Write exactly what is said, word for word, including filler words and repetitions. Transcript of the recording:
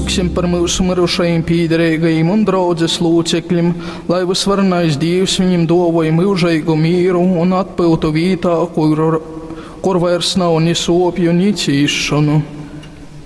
lūgsim par mūsu mirušajiem pīderīgajiem un draudzes lūcekļiem, lai visvarenais Dievs viņiem dāvāja mūžīgu mieru un atpūtu vietā, kur, kur vairs nav ni sopju, ni cīšanu.